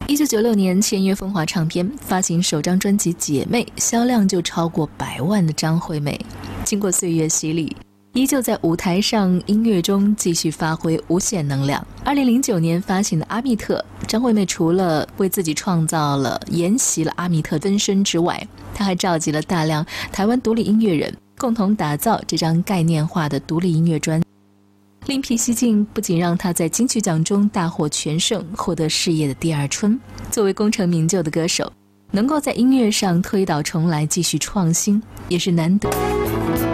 1996年签约风华唱片，发行首张专辑《姐妹》，销量就超过100万的张惠妹，经过岁月洗礼，依旧在舞台上、音乐中继续发挥无限能量。2009年发行的《阿密特》，张惠妹除了为自己创造了、沿袭了阿密特分身之外，她还召集了大量台湾独立音乐人，共同打造这张概念化的独立音乐专辑。另辟蹊径不仅让她在金曲奖中大获全胜，获得事业的第二春。作为功成名就的歌手，能够在音乐上推倒重来，继续创新，也是难得。